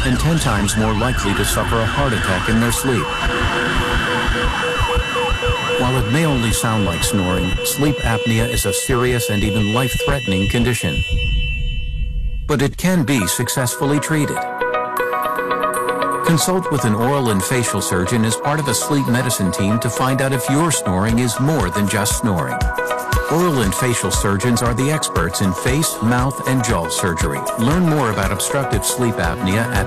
and 10 times more likely to suffer a heart attack in their sleep. While it may only sound like snoring, sleep apnea is a serious and even life-threatening condition. But it can be successfully treated. Consult with an oral and facial surgeon as part of a sleep medicine team to find out if your snoring is more than just snoring. Oral and facial surgeons are the experts in face, mouth, and jaw surgery. Learn more about obstructive sleep apnea at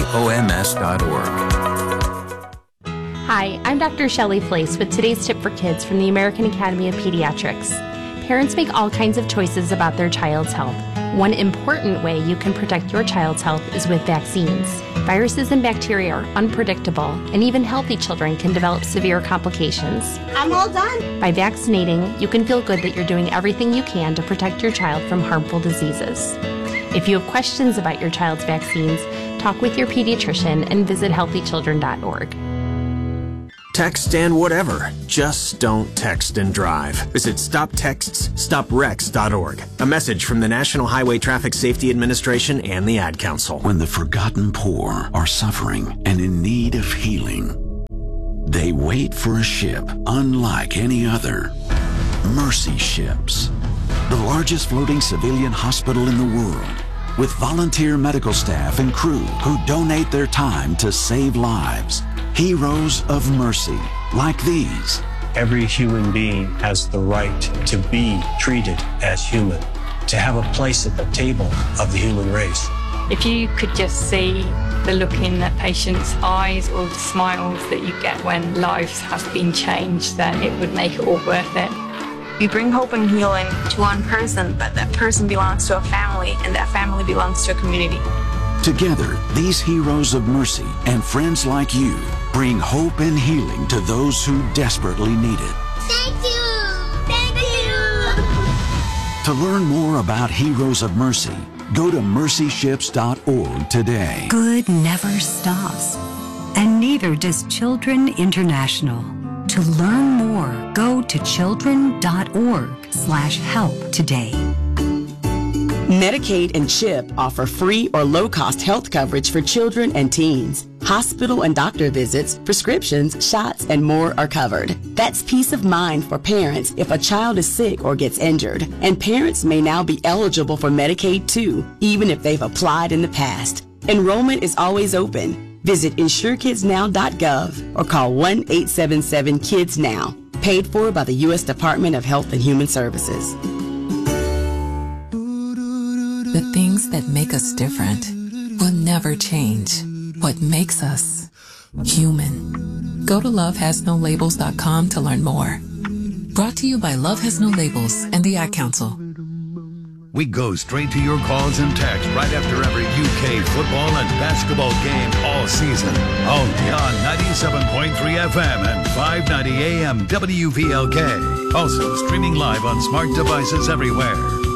myoms.org. Hi, I'm Dr. Shelley Flace with today's tip for kids from the American Academy of Pediatrics. Parents make all kinds of choices about their child's health. One important way you can protect your child's health is with vaccines. Viruses and bacteria are unpredictable, and even healthy children can develop severe complications. I'm all done. By vaccinating, you can feel good that you're doing everything you can to protect your child from harmful diseases. If you have questions about your child's vaccines, talk with your pediatrician and visit healthychildren.org. Text and whatever. Just don't text and drive. Visit StopTextsStopWrecks.org. A message from the National Highway Traffic Safety Administration and the Ad Council. When the forgotten poor are suffering and in need of healing, they wait for a ship unlike any other. Mercy Ships, the largest floating civilian hospital in the world, with volunteer medical staff and crew who donate their time to save lives. Heroes of mercy, like these. Every human being has the right to be treated as human, to have a place at the table of the human race. If you could just see the look in the patient's eyes or the smiles that you get when lives have been changed, then it would make it all worth it. We bring hope and healing to one person, but that person belongs to a family, and that family belongs to a community. Together, these heroes of mercy and friends like you bring hope and healing to those who desperately need it. Thank you. Thank you. To learn more about Heroes of Mercy, go to mercyships.org today. Good never stops, and neither does Children International. To learn more, go to children.org/help today. Medicaid and CHIP offer free or low-cost health coverage for children and teens. Hospital and doctor visits, prescriptions, shots, and more are covered. That's peace of mind for parents if a child is sick or gets injured. And parents may now be eligible for Medicaid too, even if they've applied in the past. Enrollment is always open. Visit InsureKidsNow.gov or call 1-877-KIDS-NOW. Paid for by the U.S. Department of Health and Human Services. The things that make us different will never change. What makes us human. Go to lovehasnolabels.com to learn more. Brought to you by Love Has No Labels and the Ad Council. We go straight to your calls and texts right after every UK football and basketball game all season. Only on 97.3 FM and 590 AM WVLK. Also streaming live on smart devices everywhere.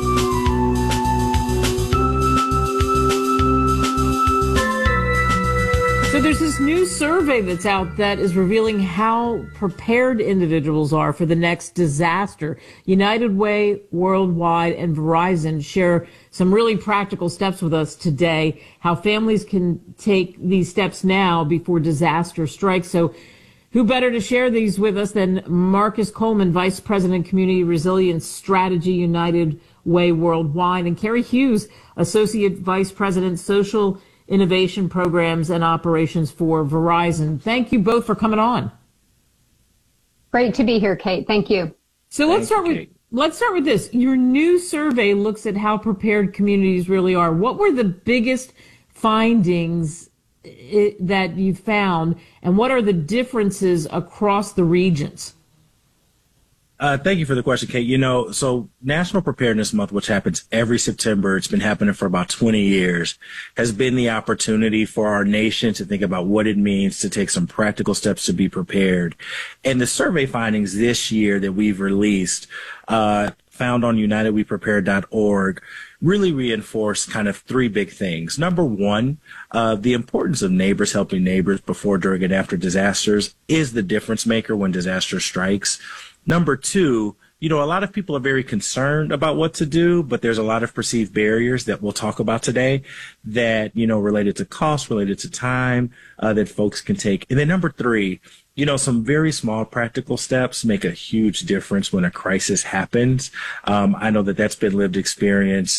So there's this new survey that's out that is revealing how prepared individuals are for the next disaster. United Way, Worldwide, and Verizon share some really practical steps with us today, how families can take these steps now before disaster strikes. So who better to share these with us than Marcus Coleman, Vice President, Community Resilience Strategy, United Way Worldwide, and Carrie Hughes, Associate Vice President, Social Innovation Programs and Operations for Verizon. Thank you both for coming on. Great to be here, Kate. Thank you. So let's start with this. Your new survey looks at how prepared communities really are. What were the biggest findings that you found, and what are the differences across the regions? Thank you for the question, Kate. So National Preparedness Month, which happens every September, it's been happening for about 20 years, has been the opportunity for our nation to think about what it means to take some practical steps to be prepared. And the survey findings this year that we've released, found on UnitedWePrepare.org, really reinforce kind of three big things. Number one, the importance of neighbors helping neighbors before, during, and after disasters is the difference maker when disaster strikes. Number two, a lot of people are very concerned about what to do, but there's a lot of perceived barriers that we'll talk about today that, related to cost, related to time, that folks can take. And then number 3, some very small practical steps make a huge difference when a crisis happens. I know that that's been lived experience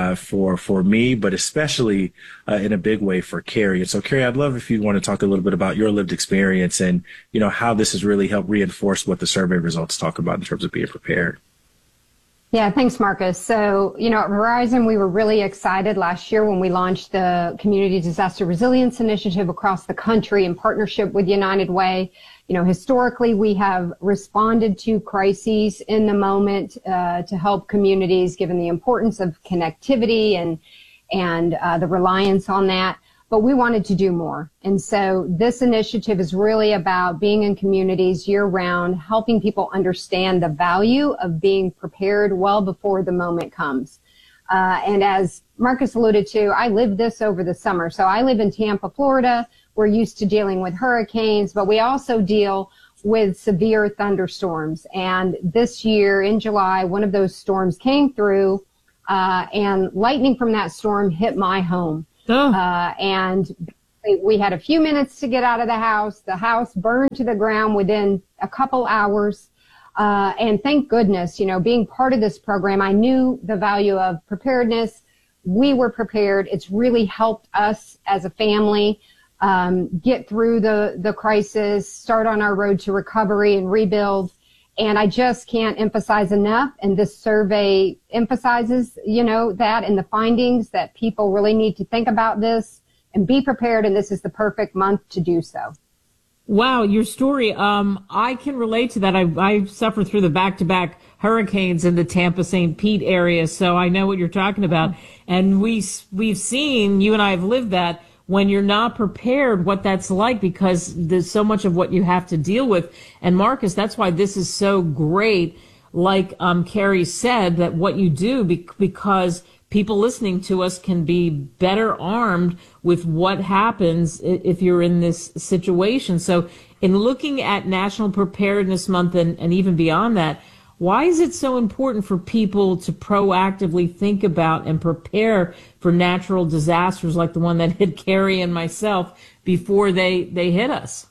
for me, but especially in a big way for Carrie. And so, Carrie, I'd love if you want to talk a little bit about your lived experience and, how this has really helped reinforce what the survey results talk about in terms of being prepared. Yeah, thanks, Marcus. So, at Verizon, we were really excited last year when we launched the Community Disaster Resilience Initiative across the country in partnership with United Way. Historically, we have responded to crises in the moment to help communities, given the importance of connectivity and the reliance on that. But we wanted to do more. And so this initiative is really about being in communities year-round, helping people understand the value of being prepared well before the moment comes. And as Marcus alluded to, I lived this over the summer. So I live in Tampa, Florida. We're used to dealing with hurricanes, but we also deal with severe thunderstorms. And this year in July, one of those storms came through, and lightning from that storm hit my home. And we had a few minutes to get out of the house. The house burned to the ground within a couple hours. And thank goodness, being part of this program, I knew the value of preparedness. We were prepared. It's really helped us as a family get through the crisis, start on our road to recovery and rebuild. And I just can't emphasize enough, and this survey emphasizes, that and the findings that people really need to think about this and be prepared, and this is the perfect month to do so. Wow, your story, I can relate to that. I suffered through the back-to-back hurricanes in the Tampa, St. Pete area, so I know what you're talking about. And we've seen, you and I have lived that, when you're not prepared, what that's like, because there's so much of what you have to deal with. And Marcus, that's why this is so great. Like Carrie said, that what you do, because people listening to us can be better armed with what happens if you're in this situation. So in looking at National Preparedness Month and even beyond that, why is it so important for people to proactively think about and prepare for natural disasters like the one that hit Carrie and myself before they hit us?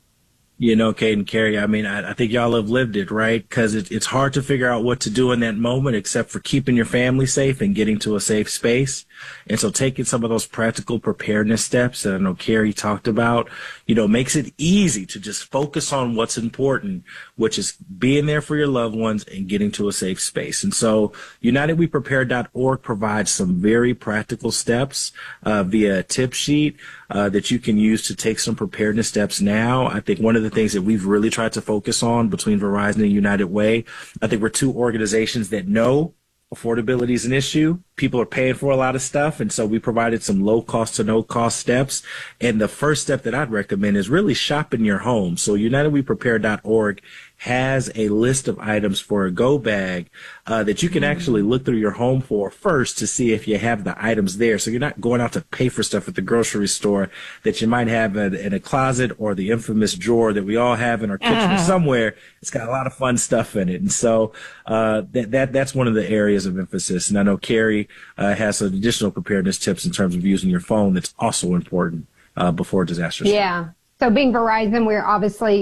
Kate and Carrie, I think y'all have lived it, right? Because it's hard to figure out what to do in that moment except for keeping your family safe and getting to a safe space. And so taking some of those practical preparedness steps that I know Carrie talked about, makes it easy to just focus on what's important, which is being there for your loved ones and getting to a safe space. And so UnitedWePrepare.org provides some very practical steps via a tip sheet that you can use to take some preparedness steps now. I think one of the things that we've really tried to focus on between Verizon and United Way, I think we're two organizations that know affordability is an issue. People are paying for a lot of stuff. And so we provided some low cost to no cost steps. And the first step that I'd recommend is really shopping your home. So UnitedWePrepare.org has a list of items for a go bag that you can actually look through your home for first to see if you have the items there. So you're not going out to pay for stuff at the grocery store that you might have in a closet or the infamous drawer that we all have in our kitchen somewhere. It's got a lot of fun stuff in it. And so that's one of the areas of emphasis. And I know Carrie has some additional preparedness tips in terms of using your phone that's also important before disasters. Yeah. So being Verizon, we're obviously,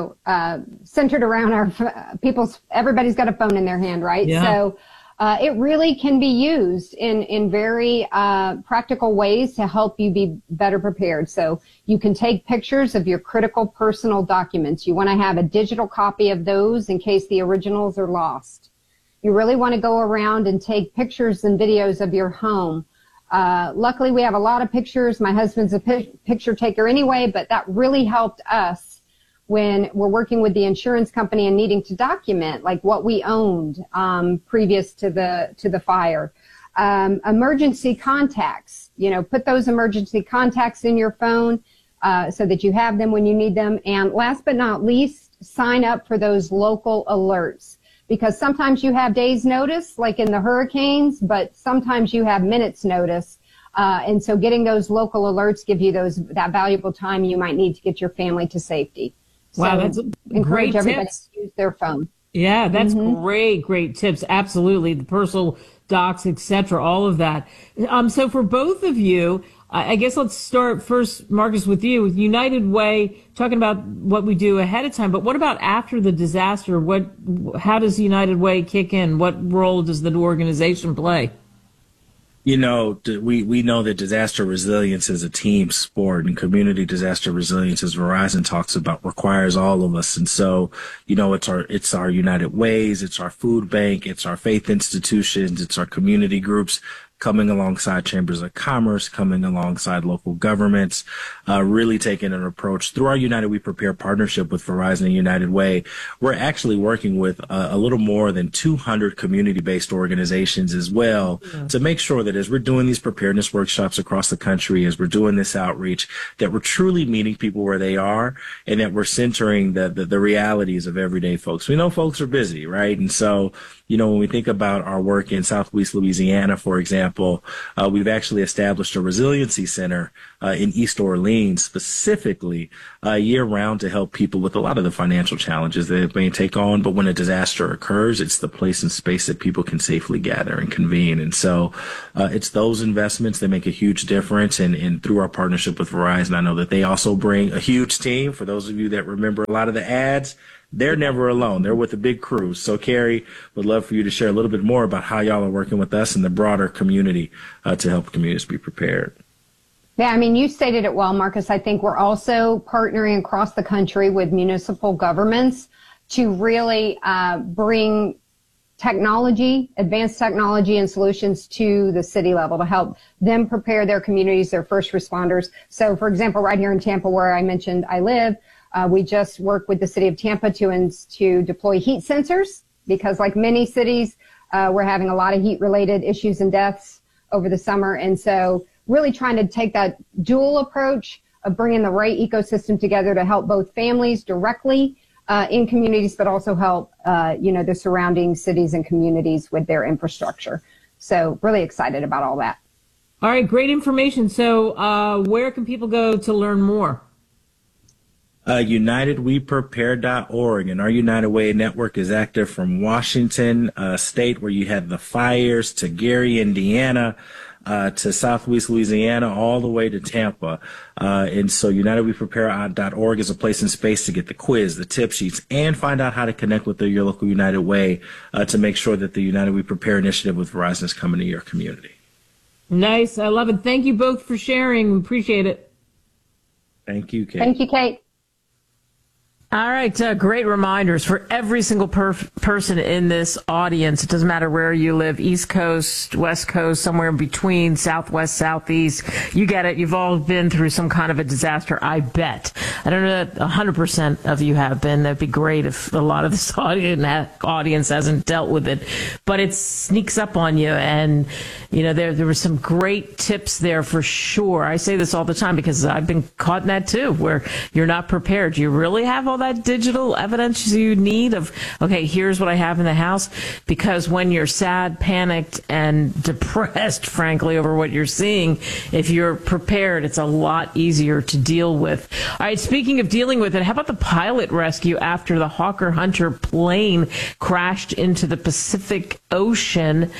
centered around our everybody's got a phone in their hand, right? Yeah. So it really can be used in very practical ways to help you be better prepared. So you can take pictures of your critical personal documents. You want to have a digital copy of those in case the originals are lost. You really want to go around and take pictures and videos of your home. Luckily, we have a lot of pictures. My husband's a picture taker anyway, but that really helped us when we're working with the insurance company and needing to document like what we owned previous to the fire. Emergency contacts, put those emergency contacts in your phone so that you have them when you need them. And last but not least, sign up for those local alerts. Because sometimes you have days notice, like in the hurricanes, but sometimes you have minutes notice. And so getting those local alerts give you that valuable time you might need to get your family to safety. Wow, so that's a encourage great everybody tips. to use their phone. Yeah, that's great tips. Absolutely. The personal docs, etc., all of that. So for both of you, I guess let's start first, Marcus, with you, with United Way, talking about what we do ahead of time. But what about after the disaster? How does United Way kick in? What role does the organization play? We know that disaster resilience is a team sport, and community disaster resilience, as Verizon talks about, requires all of us. And so, it's our United Ways, it's our food bank, it's our faith institutions, it's our community groups coming alongside chambers of commerce, coming alongside local governments, really taking an approach through our United We Prepare partnership with Verizon and United Way. We're actually working with a little more than 200 community-based organizations as well to make sure that as we're doing these preparedness workshops across the country, as we're doing this outreach, that we're truly meeting people where they are and that we're centering the realities of everyday folks. We know folks are busy, right? And so, when we think about our work in Southwest Louisiana, for example, we've actually established a resiliency center in East Orleans specifically year-round to help people with a lot of the financial challenges they may take on. But when a disaster occurs, it's the place and space that people can safely gather and convene. And so it's those investments that make a huge difference. And through our partnership with Verizon, I know that they also bring a huge team. For those of you that remember a lot of the ads, they're never alone. They're with a big crew. So, Carrie, would love for you to share a little bit more about how y'all are working with us and the broader community to help communities be prepared. Yeah, I mean, you stated it well, Marcus. I think we're also partnering across the country with municipal governments to really bring technology, advanced technology and solutions to the city level to help them prepare their communities, their first responders. So, for example, right here in Tampa, where I mentioned I live, we just worked with the city of Tampa to deploy heat sensors because, like many cities, we're having a lot of heat-related issues and deaths over the summer. And so really trying to take that dual approach of bringing the right ecosystem together to help both families directly in communities, but also help, the surrounding cities and communities with their infrastructure. So really excited about all that. All right, great information. So where can people go to learn more? UnitedWePrepare.org, and our United Way network is active from Washington State, where you had the fires, to Gary, Indiana, to Southwest Louisiana, all the way to Tampa. And so UnitedWePrepare.org is a place and space to get the quiz, the tip sheets, and find out how to connect with your local United Way to make sure that the United We Prepare initiative with Verizon is coming to your community. Nice. I love it. Thank you both for sharing. We appreciate it. Thank you, Kate. Thank you, Kate. All right. Great reminders for every single person in this audience. It doesn't matter where you live, East Coast, West Coast, somewhere in between, Southwest, Southeast. You get it. You've all been through some kind of a disaster, I bet. I don't know that 100% of you have been. That'd be great if a lot of this audience hasn't dealt with it. But it sneaks up on you. And, there were some great tips there for sure. I say this all the time because I've been caught in that too, where you're not prepared. You really have all that digital evidence you need of, okay, here's what I have in the house? Because when you're sad, panicked, and depressed, frankly, over what you're seeing, if you're prepared, it's a lot easier to deal with. All right, speaking of dealing with it, how about the pilot rescue after the Hawker Hunter plane crashed into the Pacific Ocean?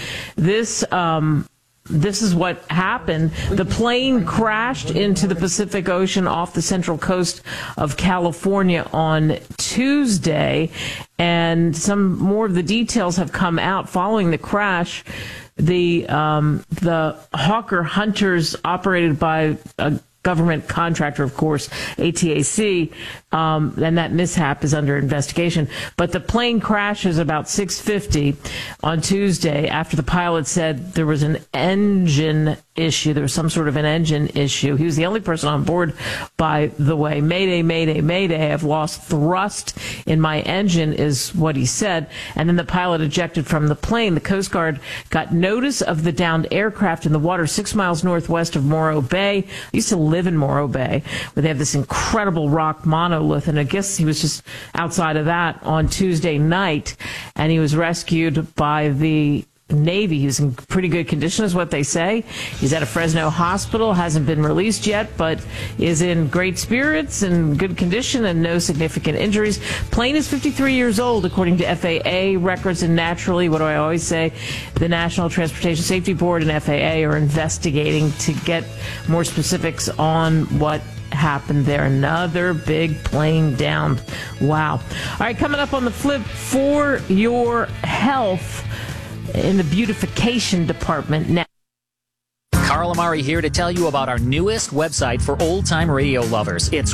This is what happened. The plane crashed into the Pacific Ocean off the central coast of California on Tuesday, and some more of the details have come out following the crash. The Hawker Hunters, operated by a government contractor, of course, ATAC, and that mishap is under investigation. But the plane crashes about 6:50 on Tuesday after the pilot said there was an engine issue. There was some sort of an engine issue. He was the only person on board, by the way. Mayday, mayday, mayday. I've lost thrust in my engine is what he said. And then the pilot ejected from the plane. The Coast Guard got notice of the downed aircraft in the water 6 miles northwest of Morro Bay. I used to live in Morro Bay, where they have this incredible rock monolith. And I guess he was just outside of that on Tuesday night. And he was rescued by the Navy. He's in pretty good condition is what they say. He's at a Fresno hospital, hasn't been released yet, but is in great spirits and good condition and no significant injuries. Plane is 53 years old, according to FAA records, and naturally, what do I always say? The National Transportation Safety Board and FAA are investigating to get more specifics on what happened there. Another big plane down. Wow. All right, coming up on the flip, for your health in the beautification department now. Carl Amari here to tell you about our newest website for old-time radio lovers. It's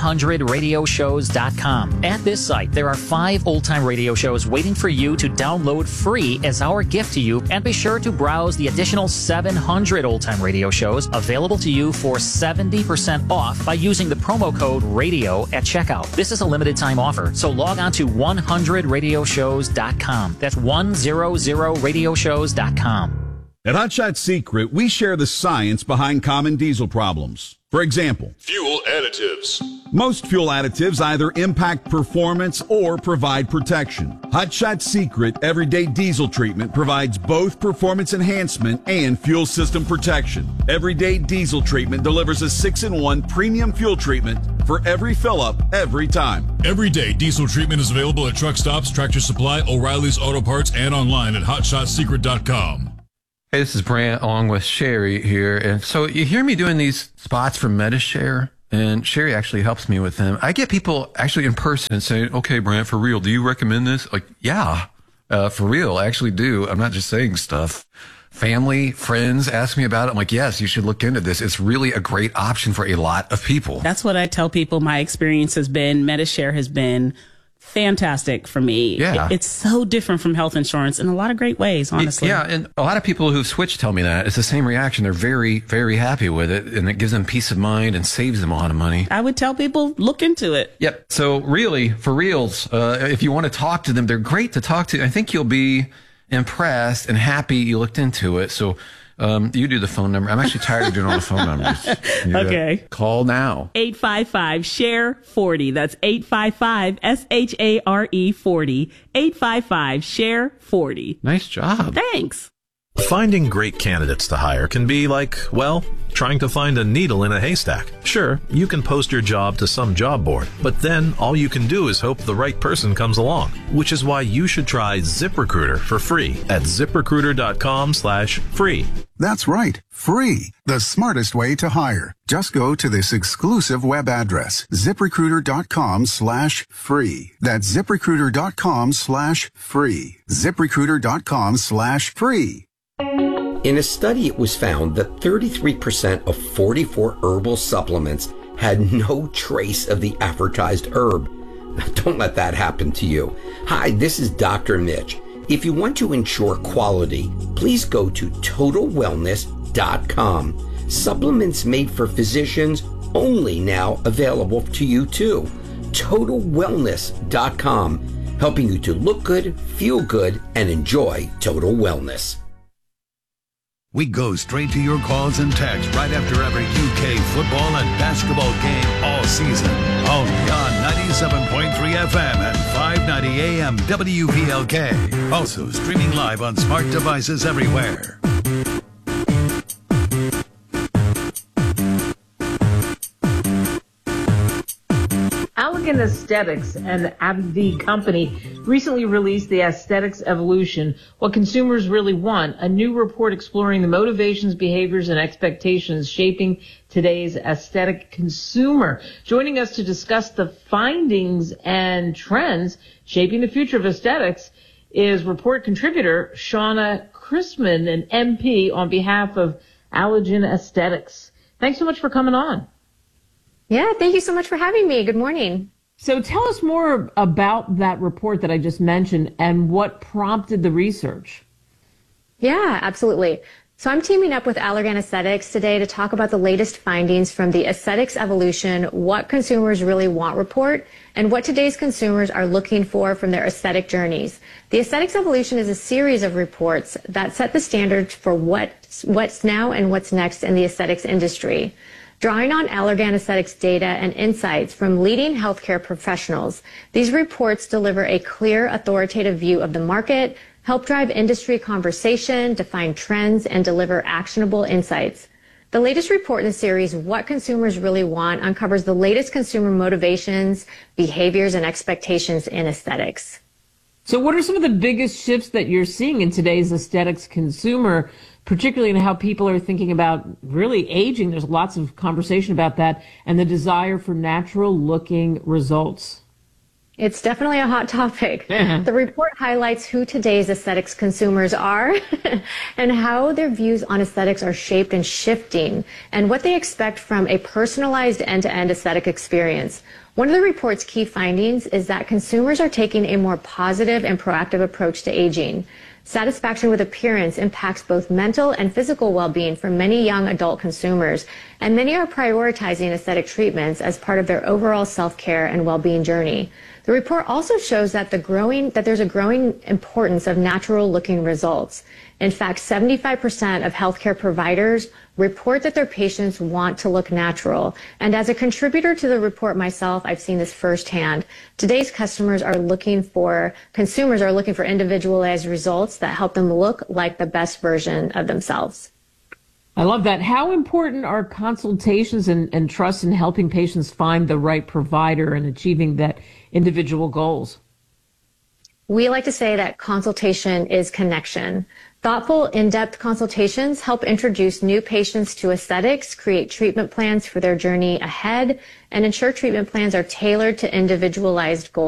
100radioshows.com. At this site, there are 5 old-time radio shows waiting for you to download free as our gift to you, and be sure to browse the additional 700 old-time radio shows available to you for 70% off by using the promo code RADIO at checkout. This is a limited-time offer, so log on to 100radioshows.com. That's 100radioshows.com. At Hot Shot Secret, we share the science behind common diesel problems. For example, fuel additives. Most fuel additives either impact performance or provide protection. Hot Shot Secret Everyday Diesel Treatment provides both performance enhancement and fuel system protection. Everyday Diesel Treatment delivers a 6-in-1 premium fuel treatment for every fill-up, every time. Everyday Diesel Treatment is available at truck stops, Tractor Supply, O'Reilly's Auto Parts, and online at HotShotSecret.com. Hey, this is Brant along with Sherry here. And so you hear me doing these spots for MediShare, and Sherry actually helps me with them. I get people actually in person saying, okay, Brant, for real, do you recommend this? Like, yeah, for real, I actually do. I'm not just saying stuff. Family, friends ask me about it. I'm like, yes, you should look into this. It's really a great option for a lot of people. That's what I tell people my experience has been. MediShare has been fantastic for me. Yeah. It's so different from health insurance in a lot of great ways, honestly. Yeah, and a lot of people who've switched tell me that. It's the same reaction. They're very, very happy with it, and it gives them peace of mind and saves them a lot of money. I would tell people, look into it. Yep. So really, for reals, if you want to talk to them, they're great to talk to. I think you'll be impressed and happy you looked into it. So you do the phone number. I'm actually tired of doing all the phone numbers. Okay. Call now. 855-SHARE-40. That's 855-SHARE-40. 855-SHARE-40. Nice job. Thanks. Finding great candidates to hire can be like, well, trying to find a needle in a haystack. Sure, you can post your job to some job board, but then all you can do is hope the right person comes along, which is why you should try ZipRecruiter for free at ZipRecruiter.com/free. That's right, free. The smartest way to hire. Just go to this exclusive web address, ZipRecruiter.com/free. That's ZipRecruiter.com/free. ZipRecruiter.com/free. In a study, it was found that 33% of 44 herbal supplements had no trace of the advertised herb. Don't let that happen to you. Hi, this is Dr. Mitch. If you want to ensure quality, please go to TotalWellness.com. Supplements made for physicians only now available to you too. TotalWellness.com, helping you to look good, feel good, and enjoy total wellness. We go straight to your calls and texts right after every UK football and basketball game all season. Only on 97.3 FM and 590 AM WVLK. Also streaming live on smart devices everywhere. Allergan Aesthetics and AbbVie Company recently released the Aesthetics Evolution, What Consumers Really Want, a new report exploring the motivations, behaviors, and expectations shaping today's aesthetic consumer. Joining us to discuss the findings and trends shaping the future of aesthetics is report contributor Shauna Chrisman, an MP on behalf of Allergan Aesthetics. Thanks so much for coming on. Yeah, thank you so much for having me. Good morning. So tell us more about that report that I just mentioned and what prompted the research. Yeah, absolutely. So I'm teaming up with Allergan Aesthetics today to talk about the latest findings from the Aesthetics Evolution, What Consumers Really Want report, and what today's consumers are looking for from their aesthetic journeys. The Aesthetics Evolution is a series of reports that set the standards for what's now and what's next in the aesthetics industry. Drawing on Allergan Aesthetics data and insights from leading healthcare professionals, these reports deliver a clear, authoritative view of the market, help drive industry conversation, define trends, and deliver actionable insights. The latest report in the series, What Consumers Really Want, uncovers the latest consumer motivations, behaviors, and expectations in aesthetics. So what are some of the biggest shifts that you're seeing in today's aesthetics consumer, particularly in how people are thinking about really aging? There's lots of conversation about that, and the desire for natural looking results. It's definitely a hot topic. The report highlights who today's aesthetics consumers are and how their views on aesthetics are shaped and shifting, and what they expect from a personalized end-to-end aesthetic experience. One of the report's key findings is that consumers are taking a more positive and proactive approach to aging. Satisfaction with appearance impacts both mental and physical well-being for many young adult consumers, and many are prioritizing aesthetic treatments as part of their overall self-care and well-being journey. The report also shows that there's a growing importance of natural-looking results. In fact, 75% of healthcare providers report that their patients want to look natural. And as a contributor to the report myself, I've seen this firsthand. Today's consumers are looking for individualized results that help them look like the best version of themselves. I love that. How important are consultations and trust in helping patients find the right provider and achieving that individual goals? We like to say that consultation is connection. Thoughtful, in-depth consultations help introduce new patients to aesthetics, create treatment plans for their journey ahead, and ensure treatment plans are tailored to individualized goals.